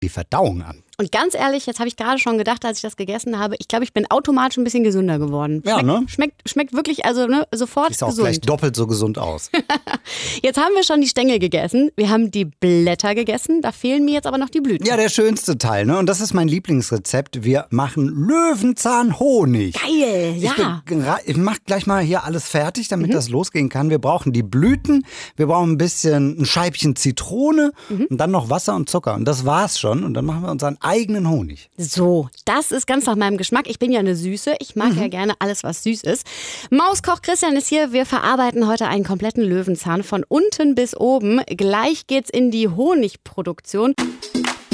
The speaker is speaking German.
die Verdauung an. Und ganz ehrlich, jetzt habe ich gerade schon gedacht, als ich das gegessen habe, ich glaube, ich bin automatisch ein bisschen gesünder geworden. Ja, ne? Schmeckt wirklich, also sofort Ist auch gesund. gleich doppelt so gesund aus. Jetzt haben wir schon die Stängel gegessen, wir haben die Blätter gegessen, da fehlen mir jetzt aber noch die Blüten. Ja, der schönste Teil, ne? Und das ist mein Lieblingsrezept. Wir machen Löwenzahnhonig. Geil, ja. Ich mach gleich mal hier alles fertig, damit das losgehen kann. Wir brauchen die Blüten, wir brauchen ein Scheibchen Zitrone und dann noch Wasser und Zucker. Und das war's schon. Und dann machen wir unseren eigenen Honig. So, das ist ganz nach meinem Geschmack. Ich bin ja eine Süße. Ich mag ja gerne alles, was süß ist. Mauskoch Christian ist hier. Wir verarbeiten heute einen kompletten Löwenzahn von unten bis oben. Gleich geht's in die Honigproduktion.